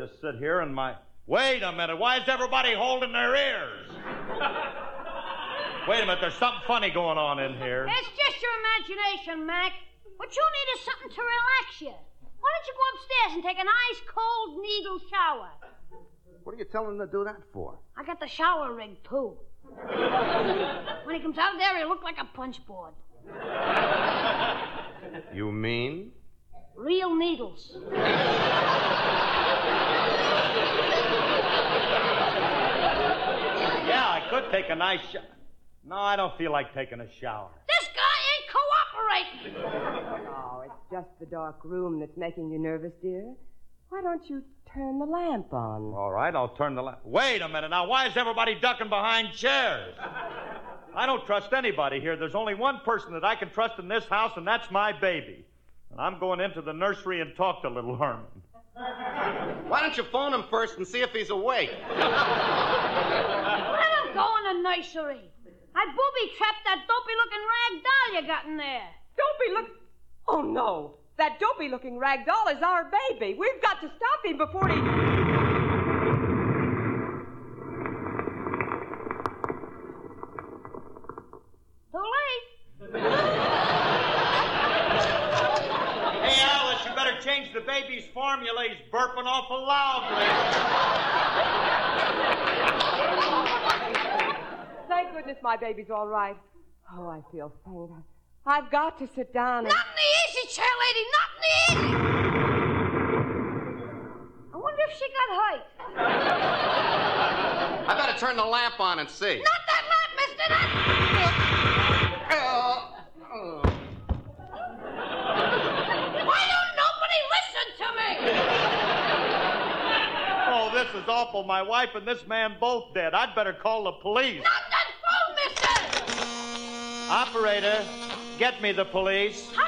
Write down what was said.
just sit here and Wait a minute. Why is everybody holding their ears? Wait a minute. There's something funny going on in here. It's just your imagination, Mac. What you need is something to relax you. Why don't you go upstairs and take an ice-cold needle shower? What are you telling him to do that for? I got the shower rig, too. When he comes out of there, he'll look like a punch board. You mean? Real needles. Yeah, I could take a nice shower. No, I don't feel like taking a shower. This guy ain't cooperating. Oh, it's just the dark room that's making you nervous, dear. Why don't you turn the lamp on? All right, I'll turn the lamp. Wait a minute now. Why is everybody ducking behind chairs? I don't trust anybody here. There's only one person that I can trust in this house, and that's my baby. And I'm going into the nursery and talk to little Herman. Why don't you phone him first and see if he's awake? Let him go in the nursery. I booby-trapped that dopey-looking rag doll you got in there. Dopey-look... Oh, no. That dopey-looking rag doll is our baby. We've got to stop him before he... Too late. Hey, Alice, you better change the baby's formula. He's burping awful loudly. Thank goodness my baby's all right. Oh, I feel faint. I've got to sit down and... Not in the easy chair, lady. Not in the easy. I wonder if she got hurt. I better turn the lamp on and see. Not that lamp, mister. Why don't nobody listen to me? Oh, this is awful. My wife and this man both dead. I'd better call the police. Not that phone, mister. Operator, get me the police. How